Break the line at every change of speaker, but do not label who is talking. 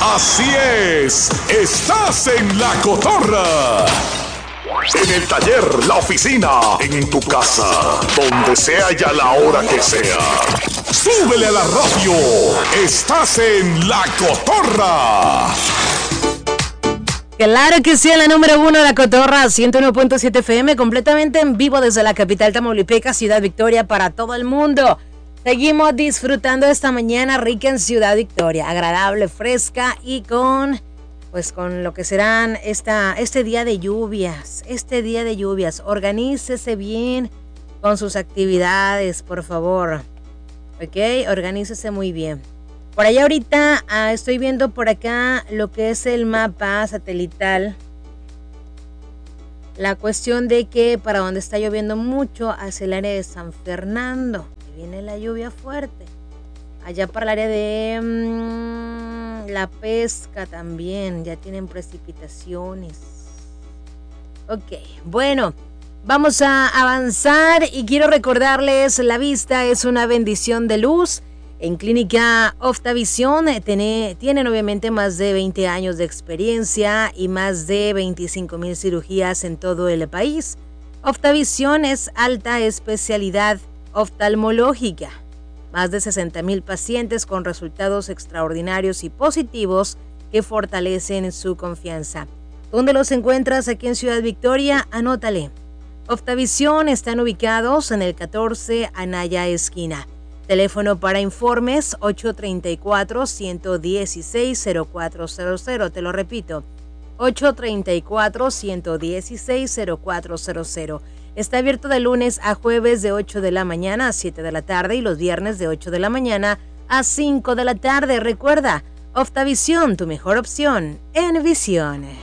Así es, estás en La Cotorra. En el taller, la oficina, en tu casa, donde sea y a la hora que sea. ¡Súbele a la radio! ¡Estás en La Cotorra!
Claro que sí, en la número 1 de La Cotorra, 101.7 FM, completamente en vivo desde la capital Tamaulipeca, Ciudad Victoria, para todo el mundo. Seguimos disfrutando esta mañana rica en Ciudad Victoria, agradable, fresca y con lo que serán este día de lluvias. Organícese bien con sus actividades, por favor. Ok, organícese muy bien. Por allá ahorita estoy viendo por acá lo que es el mapa satelital. La cuestión de que para donde está lloviendo mucho, hacia el área de San Fernando, que viene la lluvia fuerte. Allá para el área de La Pesca también, ya tienen precipitaciones. Ok, bueno, vamos a avanzar y quiero recordarles, la vista es una bendición de luz. En Clínica Oftavisión tienen obviamente más de 20 años de experiencia y más de 25,000 cirugías en todo el país. Oftavisión es alta especialidad oftalmológica. Más de 60,000 pacientes con resultados extraordinarios y positivos que fortalecen su confianza. ¿Dónde los encuentras? Aquí en Ciudad Victoria, anótale. Oftavisión están ubicados en el 14 Anaya esquina. Teléfono para informes 834-116-0400. Te lo repito, 834-116-0400. Está abierto de lunes a jueves de 8 de la mañana a 7 de la tarde y los viernes de 8 de la mañana a 5 de la tarde. Recuerda, Oftavisión, tu mejor opción en visión.